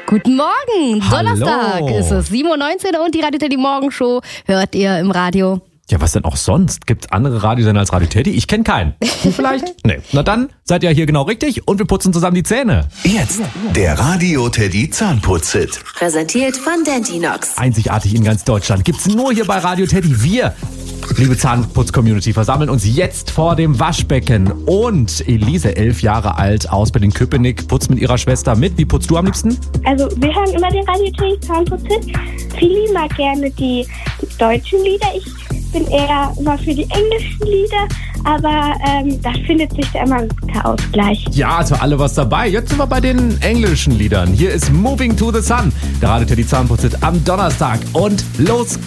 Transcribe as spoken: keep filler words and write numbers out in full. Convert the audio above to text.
Guten Morgen, Hallo. Donnerstag ist es, sieben Uhr neunzehn und die Radio Teddy Morgenshow hört ihr im Radio. Ja, was denn auch sonst? Gibt's andere Radiosender als Radio Teddy? Ich kenne keinen. Du vielleicht? Nee. Na dann seid ihr hier genau richtig und wir putzen zusammen die Zähne. Jetzt der Radio Teddy Zahnputz-Hit. Präsentiert von Dentinox. Einzigartig in ganz Deutschland. Gibt's nur hier bei Radio Teddy. Wir, liebe Zahnputz-Community, versammeln uns jetzt vor dem Waschbecken. Und Elise, elf Jahre alt, aus Berlin-Köpenick, putzt mit ihrer Schwester mit. Wie putzt du am liebsten? Also wir hören immer den Radio Teddy Zahnputz-Hit. Fili mag gerne die deutschen Lieder. Ich bin eher immer für die englischen Lieder, aber ähm, da findet sich da immer ein guter Ausgleich. Ja, also alle was dabei. Jetzt sind wir bei den englischen Liedern. Hier ist Moving to the Sun, der Radio Teddy Zahnputz-Hit am Donnerstag. Und los